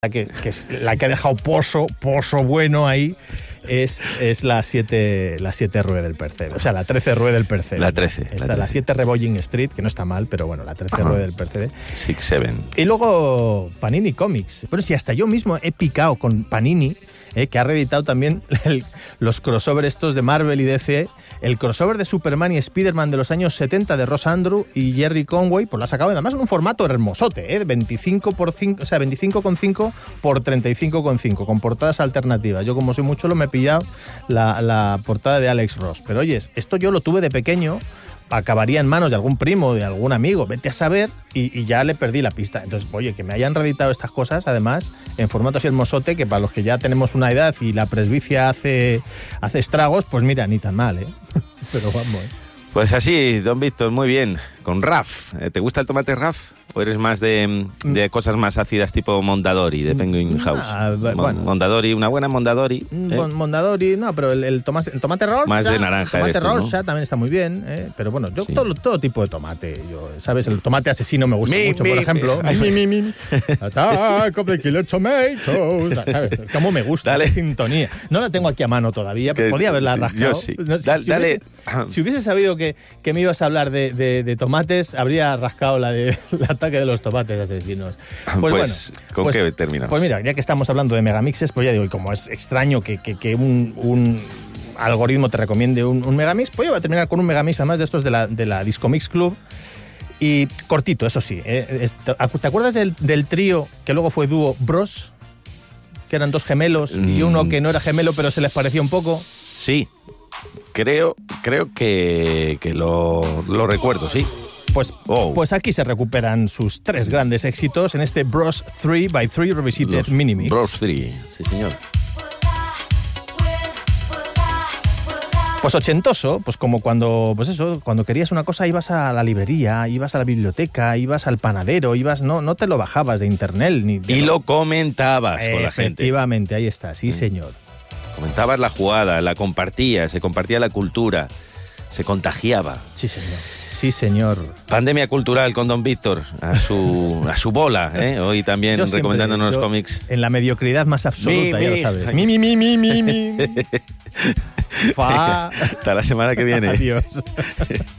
la que ha dejado pozo bueno ahí es la 7 Rue del Percebe. O sea, la 13 Rue del Percebe. La 13. Está la 7 Rebolling Street, que no está mal, pero bueno, la 13 Rue del Percebe. 6-7. Y luego Panini Comics. Bueno, si hasta yo mismo he picado con Panini, que ha reeditado también los crossover estos de Marvel y DC. El crossover de Superman y Spider-Man de los años 70 de Ross Andru y Jerry Conway, pues lo ha sacado además en un formato hermosote, 25x5, o sea, 25,5 por 35,5, con portadas alternativas. Yo, como soy mucho, me he pillado la portada de Alex Ross. Pero oyes, esto yo lo tuve de pequeño, acabaría en manos de algún primo, de algún amigo, vete a saber, y ya le perdí la pista. Entonces, oye, que me hayan reeditado estas cosas, además, en formato así hermosote, que para los que ya tenemos una edad y la presbicia hace estragos, pues mira, ni tan mal, Pero vamos, Pues así, don Víctor, muy bien. Con Raf. ¿Te gusta el tomate Raf? ¿O eres más de cosas más ácidas tipo Mondadori, de Penguin House? Bueno. Mondadori, una buena Mondadori. Mondadori, no, pero el tomate rosa. Más de naranja. El tomate esto, rosa, ¿no? También está muy bien, pero bueno, yo todo tipo de tomate. ¿Sabes? El tomate asesino me gusta mucho, por ejemplo. Attack of the Killer Tomatoes. ¿Sabes? Cómo me gusta esa sintonía. No la tengo aquí a mano todavía, pero podía haberla rascado. Yo sí. Dale. Si hubiese sabido que me ibas a hablar de tomates, habría rascado el ataque de los tomates asesinos. Pues bueno, ¿con qué terminamos? Pues mira, ya que estamos hablando de megamixes, pues ya digo, y como es extraño que un algoritmo te recomiende un megamix, pues yo voy a terminar con un megamix, además de estos de la Discomix Club. Y cortito, eso sí. ¿Te acuerdas del trío que luego fue dúo Bros? Que eran dos gemelos y uno que no era gemelo, pero se les parecía un poco. Sí. Creo que lo recuerdo, sí. Pues aquí se recuperan sus tres grandes éxitos en este Bros 3x3 Revisited Minimix. Bros 3, sí señor. Pues ochentoso, pues como cuando querías una cosa ibas a la librería, ibas a la biblioteca, ibas al panadero, no te lo bajabas de internet. Lo comentabas con la gente. Efectivamente, ahí está, sí señor. Comentabas la jugada, la compartías, se compartía la cultura, se contagiaba. Sí señor. Sí, señor. Pandemia cultural con don Víctor, a su bola, hoy también recomendándonos los cómics. En la mediocridad más absoluta, ya lo sabes. Mi. Hasta la semana que viene. Adiós.